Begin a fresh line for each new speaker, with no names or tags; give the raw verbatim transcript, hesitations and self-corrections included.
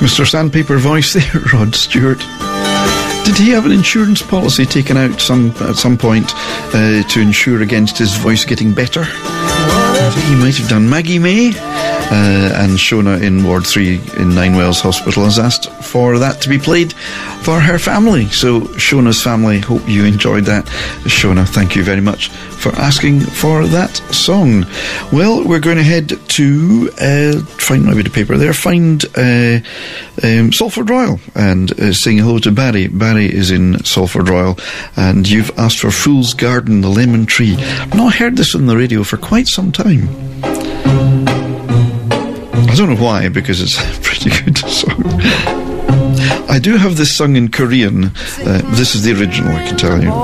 Mister Sandpaper Voice there, Rod Stewart. Did he have an insurance policy taken out some at some point uh, to insure against his voice getting better? I think he might have done. Maggie May uh, and Shona in Ward three in Ninewells Hospital has asked for that to be played for her family. So Shona's family, hope you enjoyed that. Shona, thank you very much for asking for that song. Well, we're going to head to uh, find my bit of paper there, find uh, um, Salford Royal and uh, sing hello to Barry. Barry is in Salford Royal and you've asked for Fool's Garden, The Lemon Tree. I've not heard this on the radio for quite some time. I don't know why, because it's a pretty good song. I do have this sung in Korean. Uh, this is the original, I can tell you.